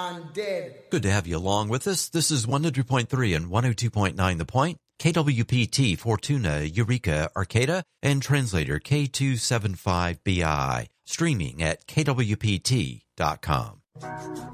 undead. Good to have you along with us. This is 100.3 and 102.9 The Point, KWPT Fortuna, Eureka, Arcata, and translator K275BI, streaming at kwpt.com.